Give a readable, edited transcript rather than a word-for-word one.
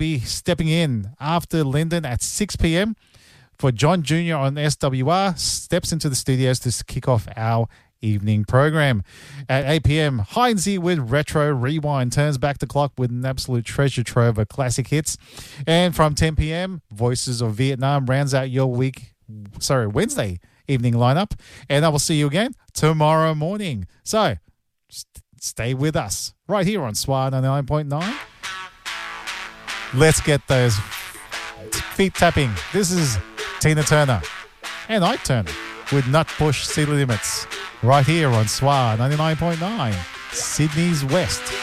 be stepping in after Lyndon at 6 p.m. for John Jr. on SWR. Steps into the studios to kick off our evening program. At 8 p.m, Heinzie with Retro Rewind turns back the clock with an absolute treasure trove of classic hits. And from 10 p.m, Voices of Vietnam rounds out your Wednesday evening lineup. And I will see you again tomorrow morning. So stay with us right here on SWR 99.9. Let's get those feet tapping. This is Tina Turner and Ike Turner with Nutbush City Limits right here on SWR 99.9, Sydney's West.